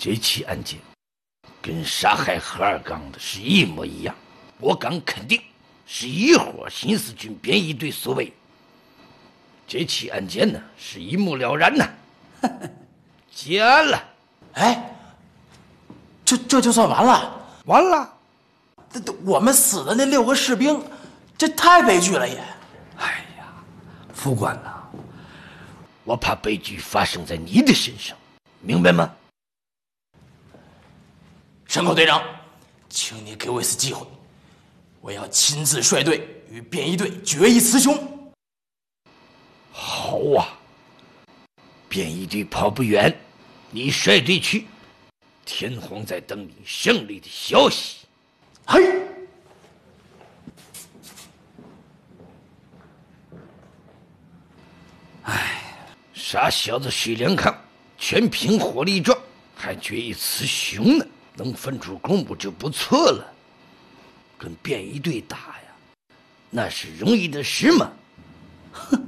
这起案件跟杀害何二刚的是一模一样，我敢肯定是一伙新四军编译队所为。这起案件呢是一目了然呐，结案了。 哎，这就算完了？ 完了。 我们死的那6个士兵，这太悲剧了也。 哎呀，副官呐， 我怕悲剧发生在你的身上，明白吗？ 山口队长，请你给我一次机会，我要亲自率队与便衣队决一雌雄。 好啊，便衣队跑不远，你率队去，天皇在等你胜利的消息。 嘿， 傻小子徐连康，全凭火力壮，还决一雌雄呢，能分出公布就不错了。跟便衣队打呀，那是容易的事吗？ 哼，